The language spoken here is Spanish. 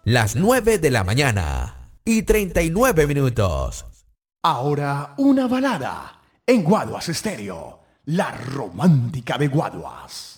las 9 de la mañana y 39 minutos. Ahora una balada en Guaduas Estéreo, la romántica de Guaduas.